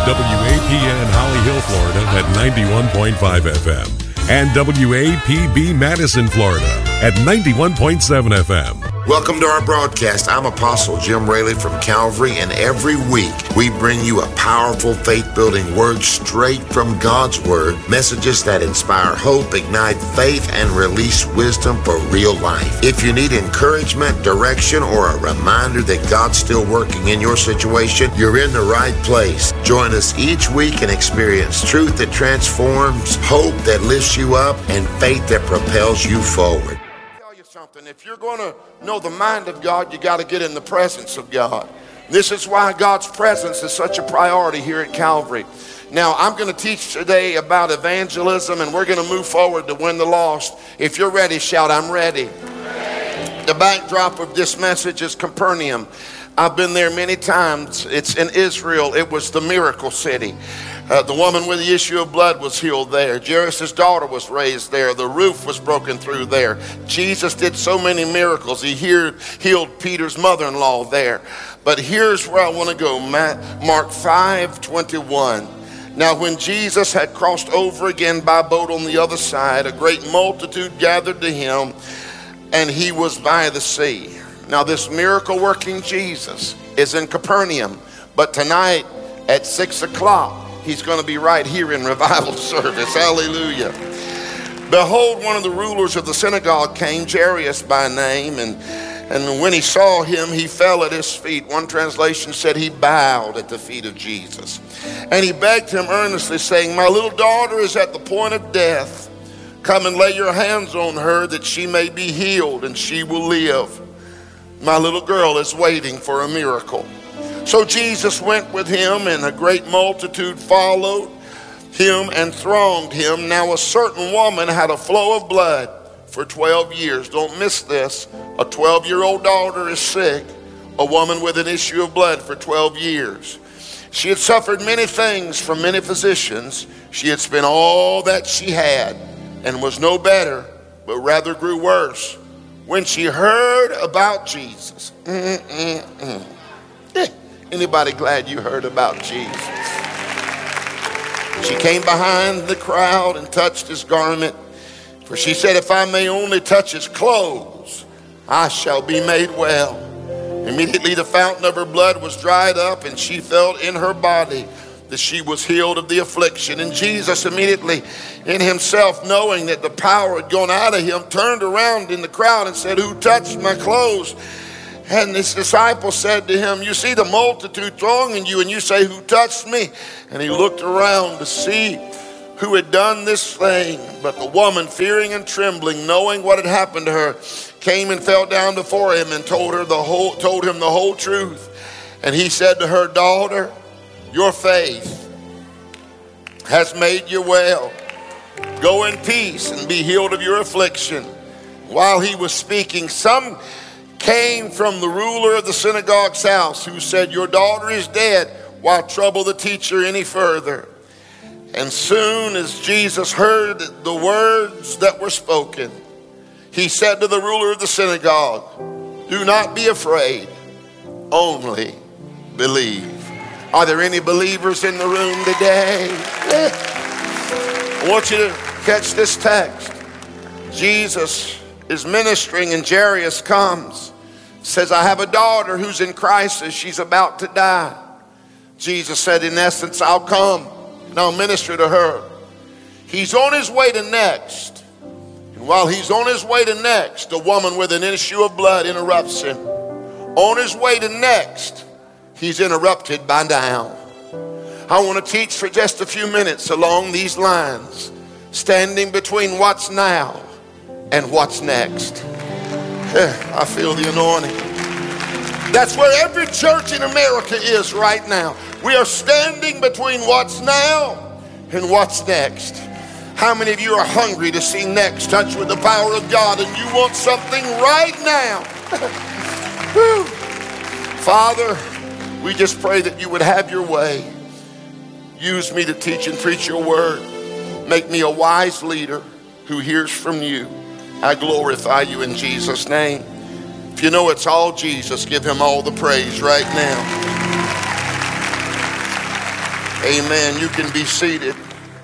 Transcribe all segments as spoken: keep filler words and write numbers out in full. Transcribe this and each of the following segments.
W A P N Holly Hill, Florida at ninety-one point five F M and W A P B Madison, Florida at ninety-one point seven F M. Welcome to our broadcast. I'm Apostle Jim Raley from Calvary, and every week we bring you a powerful faith-building word straight from God's Word, messages that inspire hope, ignite faith, and release wisdom for real life. If you need encouragement, direction, or a reminder that God's still working in your situation, you're in the right place. Join us each week and experience truth that transforms, hope that lifts you up, and faith that propels you forward. Something. If you're going to know the mind of God, you got to get in the presence of God. This is why God's presence is such a priority here at Calvary. Now, I'm going to teach today about evangelism, and we're going to move forward to win the lost. If you're ready, shout, I'm ready. The backdrop of this message is Capernaum. I've been there many times. It's in Israel. It was the miracle city. Uh, the woman with the issue of blood was healed there. Jairus' daughter was raised there. The roof was broken through there. Jesus did so many miracles. He healed, healed Peter's mother-in-law there. But here's where I want to go. Mark five twenty-one. Now when Jesus had crossed over again by boat on the other side, a great multitude gathered to him, and he was by the sea. Now this miracle-working Jesus is in Capernaum, but tonight at six o'clock, he's going to be right here in revival service. Hallelujah. Behold, one of the rulers of the synagogue came, Jairus by name, and, and when he saw him, he fell at his feet. One translation said he bowed at the feet of Jesus. And he begged him earnestly, saying, my little daughter is at the point of death. Come and lay your hands on her that she may be healed and she will live. My little girl is waiting for a miracle. So Jesus went with him, and a great multitude followed him and thronged him. Now a certain woman had a flow of blood for twelve years. Don't miss this. A twelve-year-old daughter is sick, a woman with an issue of blood for twelve years. She had suffered many things from many physicians. She had spent all that she had and was no better, but rather grew worse. When she heard about Jesus, mm-mm-mm. Eh. Anybody glad you heard about Jesus? She came behind the crowd and touched his garment. For she said, if I may only touch his clothes, I shall be made well. Immediately the fountain of her blood was dried up, and she felt in her body that she was healed of the affliction. And Jesus immediately in himself, knowing that the power had gone out of him, turned around in the crowd and said, who touched my clothes? And his disciples said to him, you see the multitude thronging you, and you say, who touched me? And he looked around to see who had done this thing. But the woman, fearing and trembling, knowing what had happened to her, came and fell down before him and told her the whole, told him the whole truth. And he said to her, daughter, your faith has made you well. Go in peace and be healed of your affliction. While he was speaking, some came from the ruler of the synagogue's house, who said, your daughter is dead. Why trouble the teacher any further? And soon as Jesus heard the words that were spoken, he said to the ruler of the synagogue, do not be afraid, only believe. Are there any believers in the room today? I want you to catch this text. Jesus is ministering, and Jairus comes, says, I have a daughter who's in crisis. She's about to die. Jesus said, in essence, I'll come and I'll minister to her. He's on his way to next. And while he's on his way to next, a woman with an issue of blood interrupts him. On his way to next, he's interrupted by now. I want to teach for just a few minutes along these lines, standing between what's now and what's next. I feel the anointing. That's where every church in America is right now. We are standing between what's now and what's next. How many of you are hungry to see next, touch with the power of God, and you want something right now? Father, we just pray that you would have your way. Use me to teach and preach your word. Make me a wise leader who hears from you. I glorify you in Jesus' name. If you know it's all Jesus, give him all the praise right now. Amen. You can be seated.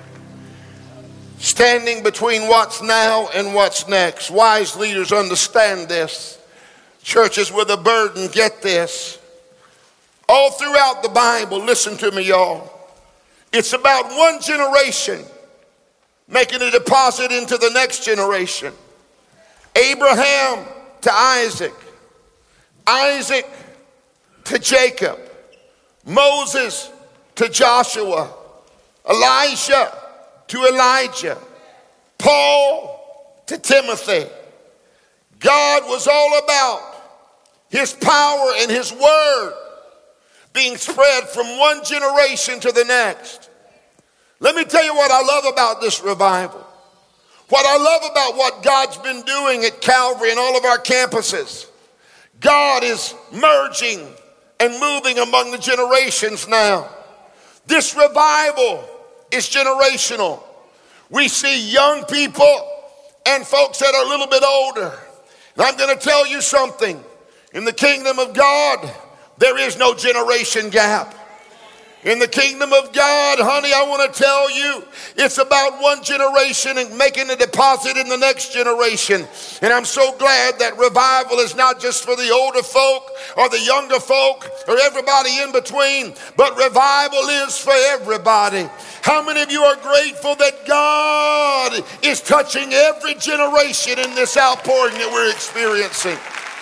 Standing between what's now and what's next. Wise leaders understand this. Churches with a burden get this. All throughout the Bible, listen to me, y'all. It's about one generation making a deposit into the next generation. Abraham to Isaac. Isaac to Jacob. Moses to Joshua. Elisha to Elijah. Paul to Timothy. God was all about his power and his word being spread from one generation to the next. Let me tell you what I love about this revival. What I love about what God's been doing at Calvary and all of our campuses. God is merging and moving among the generations now. This revival is generational. We see young people and folks that are a little bit older. And I'm going to tell you something. In the kingdom of God, there is no generation gap. In the kingdom of God, honey, I want to tell you, it's about one generation and making a deposit in the next generation. And I'm so glad that revival is not just for the older folk or the younger folk or everybody in between, but revival is for everybody. How many of you are grateful that God is touching every generation in this outpouring that we're experiencing?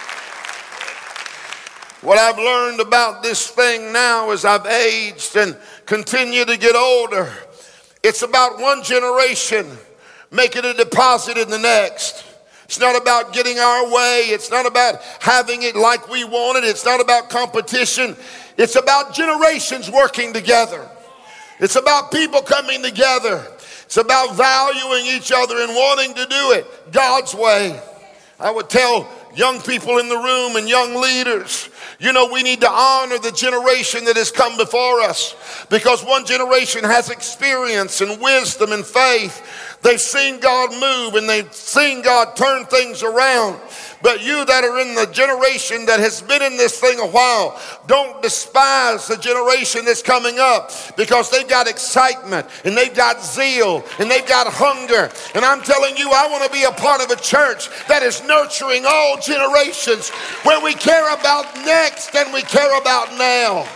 What I've learned about this thing now as I've aged and continue to get older, it's about one generation making a deposit in the next. It's not about getting our way. It's not about having it like we want it. It's not about competition. It's about generations working together. It's about people coming together. It's about valuing each other and wanting to do it God's way. I would tell young people in the room and young leaders, you know, we need to honor the generation that has come before us, because one generation has experience and wisdom and faith. They've seen God move and they've seen God turn things around. But you that are in the generation that has been in this thing a while, don't despise the generation that's coming up, because they've got excitement and they've got zeal and they've got hunger. And I'm telling you, I want to be a part of a church that is nurturing all generations, where we care about next and we care about now.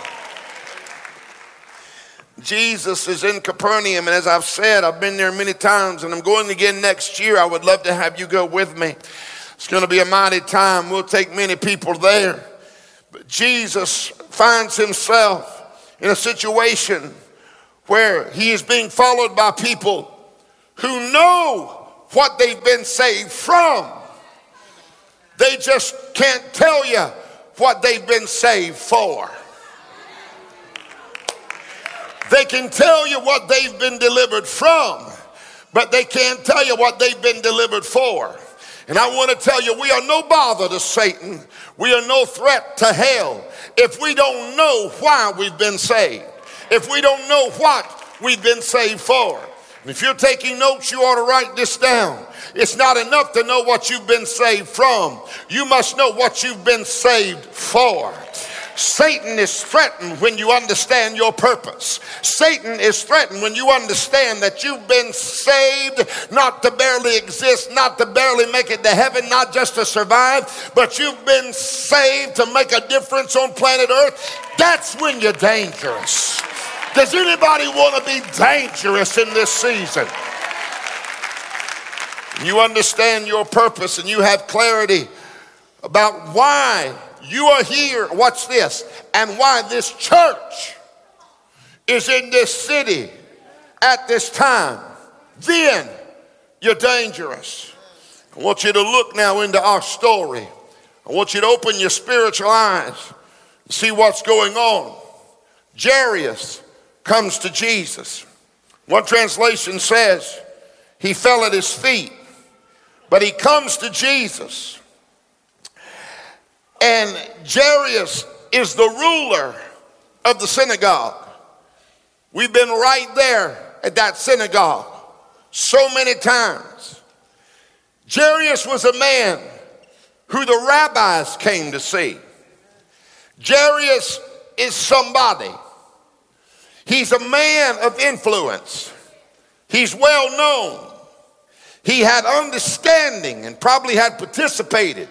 Jesus is in Capernaum, and as I've said, I've been there many times, and I'm going again next year. I would love to have you go with me. It's going to be a mighty time. We'll take many people there. But Jesus finds himself in a situation where he is being followed by people who know what they've been saved from. They just can't tell you what they've been saved for. They can tell you what they've been delivered from, but they can't tell you what they've been delivered for. And I want to tell you, we are no bother to Satan. We are no threat to hell if we don't know why we've been saved, if we don't know what we've been saved for. And if you're taking notes, you ought to write this down. It's not enough to know what you've been saved from. You must know what you've been saved for. Satan is threatened when you understand your purpose. Satan is threatened when you understand that you've been saved not to barely exist, not to barely make it to heaven, not just to survive, but you've been saved to make a difference on planet Earth. That's when you're dangerous. Does anybody want to be dangerous in this season? You understand your purpose and you have clarity about why you are here, watch this, and why this church is in this city at this time, then you're dangerous. I want you to look now into our story. I want you to open your spiritual eyes and see what's going on. Jairus comes to Jesus. One translation says he fell at his feet, but he comes to Jesus. And Jairus is the ruler of the synagogue. We've been right there at that synagogue so many times. Jairus was a man who the rabbis came to see. Jairus is somebody. He's a man of influence. He's well known. He had understanding and probably had participated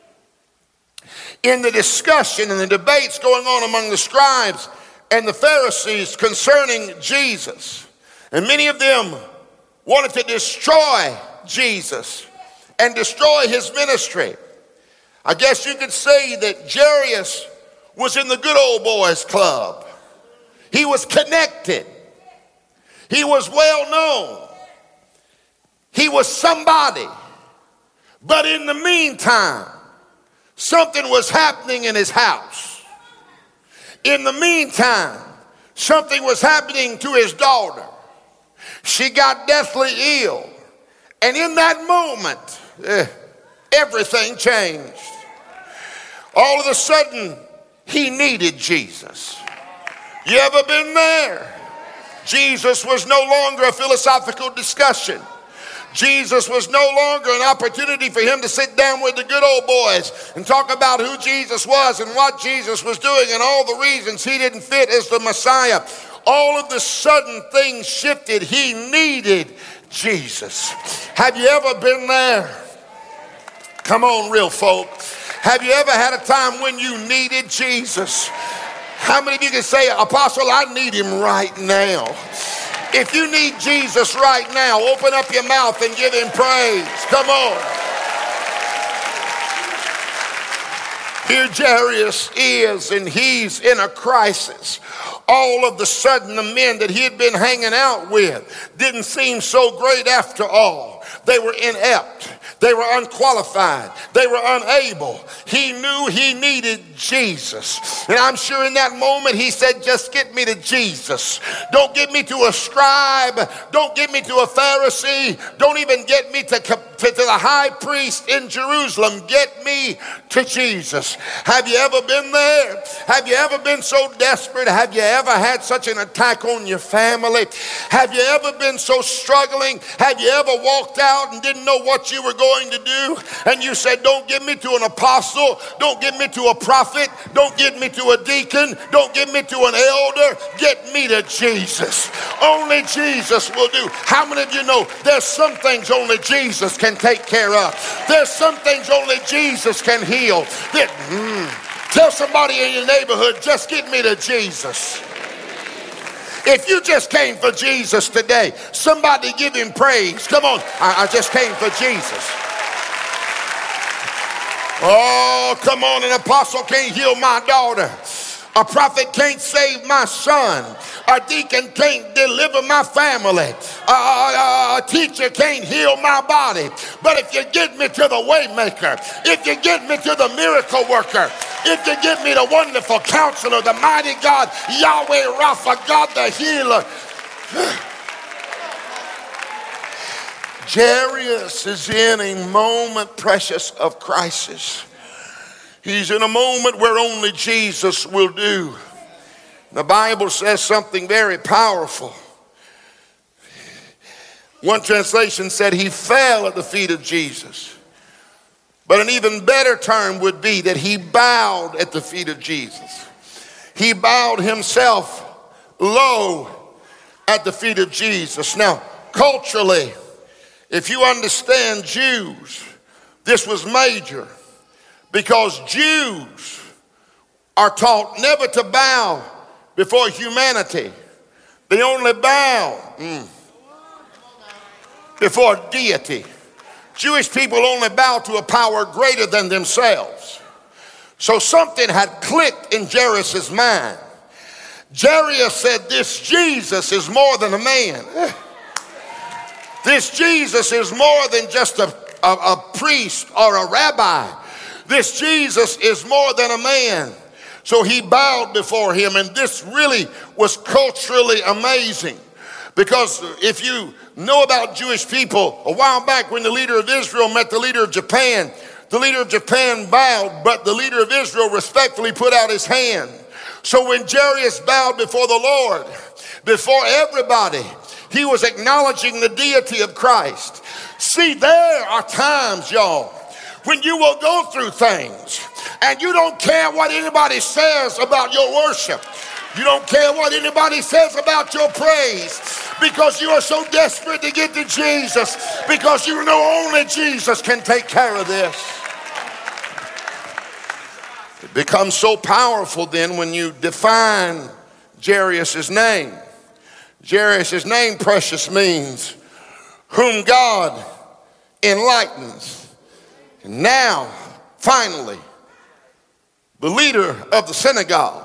in the discussion and the debates going on among the scribes and the Pharisees concerning Jesus. And many of them wanted to destroy Jesus and destroy his ministry. I guess you could say that Jairus was in the good old boys club. He was connected. He was well known. He was somebody. But in the meantime, something was happening in his house. In the meantime, something was happening to his daughter. She got deathly ill. And in that moment, eh, everything changed. All of a sudden, he needed Jesus. You ever been there? Jesus was no longer a philosophical discussion. Jesus was no longer an opportunity for him to sit down with the good old boys and talk about who Jesus was and what Jesus was doing and all the reasons he didn't fit as the Messiah. All of a sudden things shifted. He needed Jesus. Have you ever been there? Come on, real folk. Have you ever had a time when you needed Jesus? How many of you can say, Apostle, I need him right now? If you need Jesus right now, open up your mouth and give him praise. Come on. Here Jairus is, and he's in a crisis. All of a sudden, the men that he had been hanging out with didn't seem so great after all. They were inept. They were unqualified. They were unable. He knew he needed Jesus. And I'm sure in that moment he said, just get me to Jesus. Don't get me to a scribe. Don't get me to a Pharisee. Don't even get me to, to, to the high priest in Jerusalem. Get me to Jesus. Have you ever been there? Have you ever been so desperate? Have you ever had such an attack on your family? Have you ever been so struggling? Have you ever walked out and didn't know what you were going to do? And you said, don't get me to an apostle. Don't get me to a prophet. Don't get me to a deacon. Don't get me to an elder. Get me to Jesus. Only Jesus will do. How many of you know there's some things only Jesus can take care of? There's some things only Jesus can heal. That, mm, tell somebody in your neighborhood, just get me to Jesus. If you just came for Jesus today, somebody give him praise. Come on, I, I just came for Jesus. Oh, come on, an apostle can't heal my daughter. A prophet can't save my son. A deacon can't deliver my family. A, a, a teacher can't heal my body. But if you get me to the way maker, if you get me to the miracle worker, if you get me the wonderful counselor, the mighty God, Yahweh Rapha, God the healer. Jairus is in a moment precious of crisis. He's in a moment where only Jesus will do. The Bible says something very powerful. One translation said he fell at the feet of Jesus. But an even better term would be that he bowed at the feet of Jesus. He bowed himself low at the feet of Jesus. Now, culturally, if you understand Jews, this was major. Because Jews are taught never to bow before humanity. They only bow mm, before deity. Jewish people only bow to a power greater than themselves. So something had clicked in Jairus' mind. Jairus said, this Jesus is more than a man. This Jesus is more than just a, a, a priest or a rabbi. This Jesus is more than a man. So he bowed before him, and this really was culturally amazing. Because if you know about Jewish people, a while back when the leader of Israel met the leader of Japan, the leader of Japan bowed, but the leader of Israel respectfully put out his hand. So when Jairus bowed before the Lord, before everybody, he was acknowledging the deity of Christ. See, there are times, y'all, when you will go through things and you don't care what anybody says about your worship. You don't care what anybody says about your praise, because you are so desperate to get to Jesus, because you know only Jesus can take care of this. It becomes so powerful then when you define Jairus' name. Jairus' name, precious, means whom God enlightens. And now, finally, the leader of the synagogue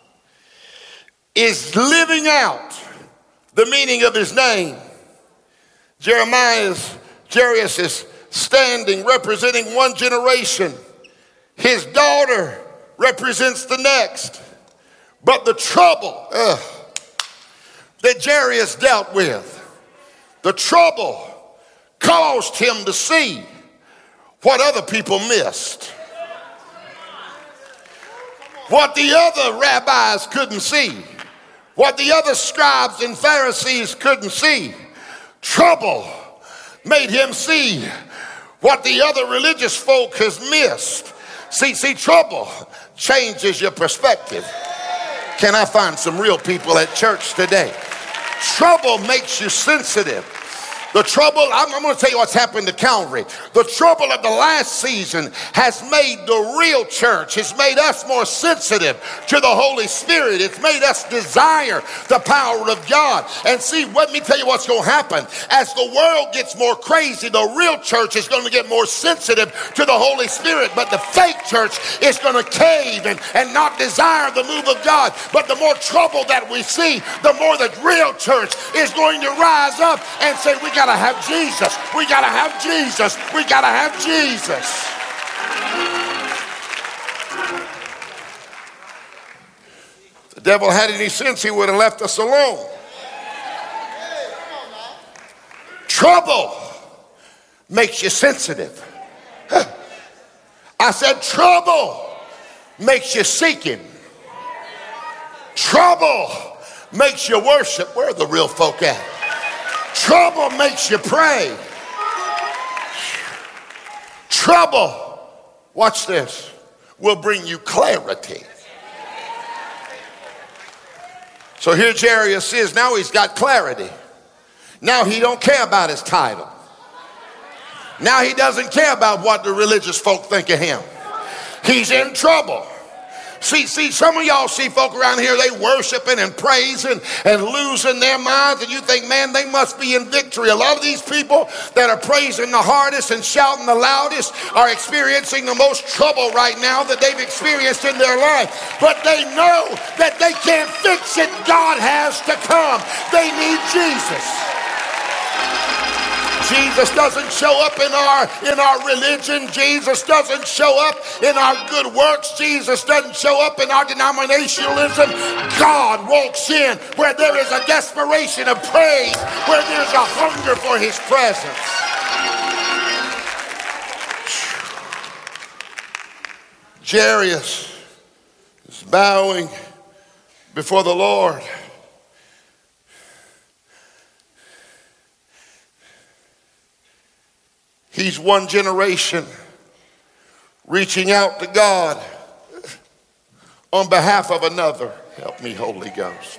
is living out the meaning of his name. Jeremiah's, Jairus is standing, representing one generation. His daughter represents the next. But the trouble uh, that Jairus dealt with, the trouble caused him to see what other people missed. What the other rabbis couldn't see. What the other scribes and Pharisees couldn't see. Trouble made him see what the other religious folk has missed. See, see, trouble changes your perspective. Can I find some real people at church today? Trouble makes you sensitive. The trouble, I'm, I'm going to tell you what's happened to Calvary. The trouble of the last season has made the real church, it's made us more sensitive to the Holy Spirit. It's made us desire the power of God. And see, let me tell you what's going to happen. As the world gets more crazy, the real church is going to get more sensitive to the Holy Spirit. But the fake church is going to cave and, and not desire the move of God. But the more trouble that we see, the more the real church is going to rise up and say, we got We gotta have Jesus. We gotta have Jesus. We gotta have Jesus. If the devil had any sense, he would have left us alone. Trouble makes you sensitive. I said trouble makes you seeking. Trouble makes you worship. Where are the real folk at? Trouble makes you pray. Trouble, watch this, will bring you clarity. So here Jairus is, now he's got clarity. Now he don't care about his title. Now he doesn't care about what the religious folk think of him. He's in trouble. See, see, some of y'all see folk around here, they worshiping and praising and losing their minds, and you think, man, they must be in victory. A lot of these people that are praising the hardest and shouting the loudest are experiencing the most trouble right now that they've experienced in their life. But they know that they can't fix it. God has to come. They need Jesus. Jesus doesn't show up in our in our religion. Jesus doesn't show up in our good works. Jesus doesn't show up in our denominationalism. God walks in where there is a desperation of praise, where there's a hunger for his presence. Jairus is bowing before the Lord. He's one generation reaching out to God on behalf of another. Help me, Holy Ghost.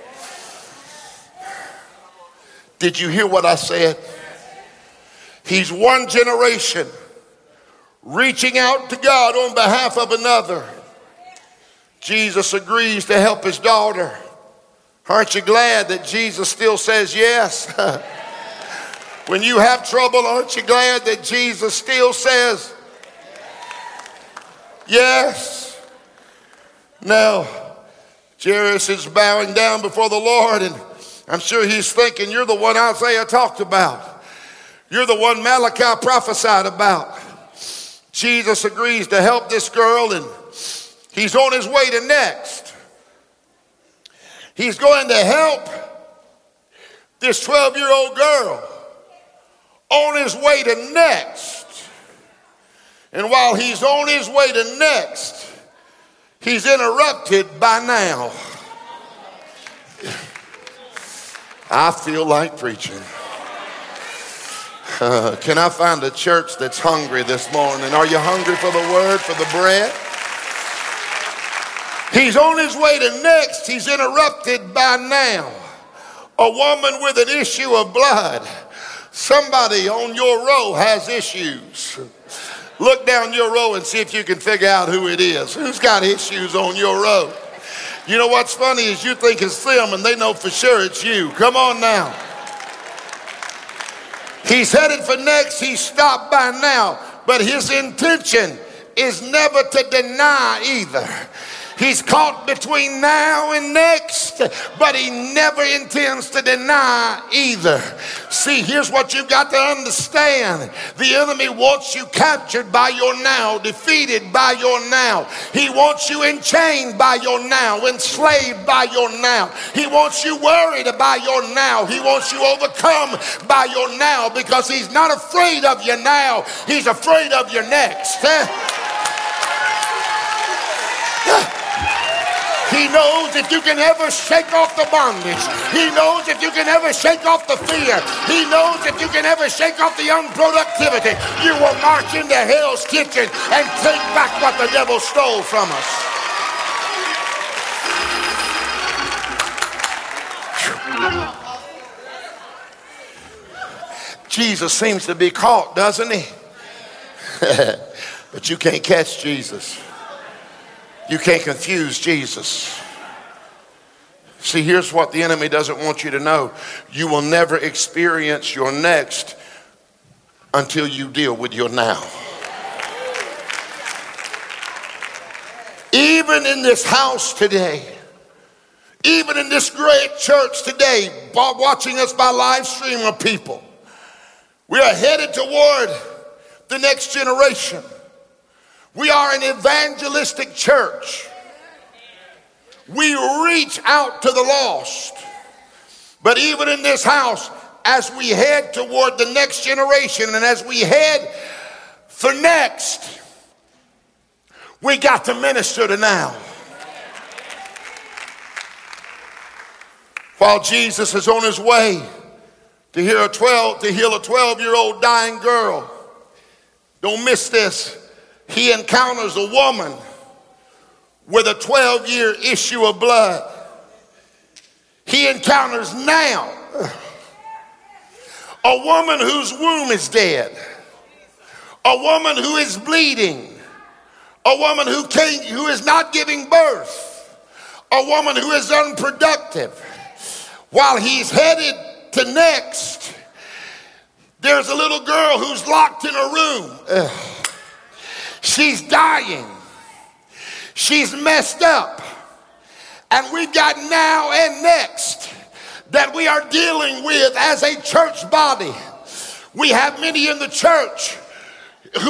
Did you hear what I said? He's one generation reaching out to God on behalf of another. Jesus agrees to help his daughter. Aren't you glad that Jesus still says yes? When you have trouble, aren't you glad that Jesus still says yes? Now, Jairus is bowing down before the Lord, and I'm sure he's thinking, you're the one Isaiah talked about. You're the one Malachi prophesied about. Jesus agrees to help this girl, and he's on his way to next. He's going to help this twelve-year-old girl on his way to next. And while he's on his way to next, he's interrupted by now. I feel like preaching. Uh, can I find a church that's hungry this morning? Are you hungry for the word, for the bread? He's on his way to next. He's interrupted by now. A woman with an issue of blood. Somebody on your row has issues. Look down your row and see if you can figure out who it is. Who's got issues on your row? You know what's funny is you think it's them and they know for sure it's you. Come on now. He's headed for next. He's stopped by now. But his intention is never to deny either. He's caught between now and next, but he never intends to deny either. See, here's what you've got to understand. The enemy wants you captured by your now, defeated by your now. He wants you enchained by your now, enslaved by your now. He wants you worried about your now. He wants you overcome by your now because he's not afraid of your now. He's afraid of your next. He knows if you can ever shake off the bondage. He knows if you can ever shake off the fear. He knows if you can ever shake off the unproductivity. You will march into hell's kitchen and take back what the devil stole from us. Jesus seems to be caught, doesn't he? But you can't catch Jesus. You can't confuse Jesus. See, here's what the enemy doesn't want you to know. You will never experience your next until you deal with your now. Even in this house today, even in this great church today, watching us by live stream of people, we are headed toward the next generation. We are an evangelistic church. We reach out to the lost. But even in this house, as we head toward the next generation and as we head for next, we got to minister to now. While Jesus is on his way to heal a twelve, to heal a twelve-year-old dying girl, don't miss this. He encounters a woman with a twelve-year issue of blood. He encounters now a woman whose womb is dead, a woman who is bleeding, a woman who can't, who is not giving birth, a woman who is unproductive. While he's headed to next, there's a little girl who's locked in a room. Ugh. She's dying. She's messed up. And we've got now and next that we are dealing with as a church body. We have many in the church who